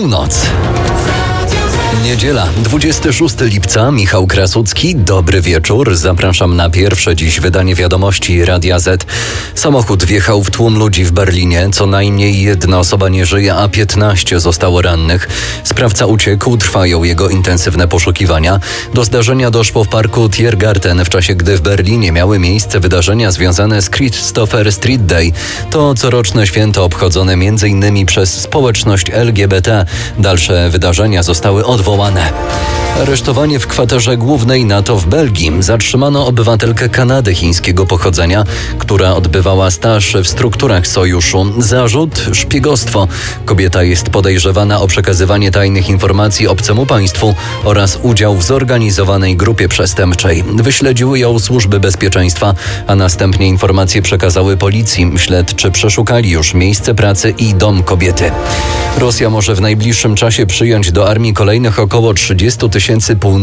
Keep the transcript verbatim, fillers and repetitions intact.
Północ. Niedziela, dwudziestego szóstego lipca, Michał Krasucki. Dobry wieczór. Zapraszam na pierwsze dziś wydanie wiadomości Radia Z. Samochód wjechał w tłum ludzi w Berlinie. Co najmniej jedna osoba nie żyje, a piętnaście zostało rannych. Sprawca uciekł, trwają jego intensywne poszukiwania. Do zdarzenia doszło w parku Tiergarten w czasie, gdy w Berlinie miały miejsce wydarzenia związane z Christopher Street Day. To coroczne święto obchodzone między innymi przez społeczność L G B T. Dalsze wydarzenia zostały odwołane. Aresztowanie w kwaterze głównej NATO w Belgii. Zatrzymano obywatelkę Kanady chińskiego pochodzenia, która odbywała staż w strukturach sojuszu. Zarzut: szpiegostwo. Kobieta jest podejrzewana o przekazywanie tajnych informacji obcemu państwu oraz udział w zorganizowanej grupie przestępczej. Wyśledziły ją służby bezpieczeństwa, a następnie informacje przekazały policji. Śledczy przeszukali już miejsce pracy i dom kobiety. Rosja może w najbliższym czasie przyjąć do armii kolejnych około trzydziestu tysięcy północnych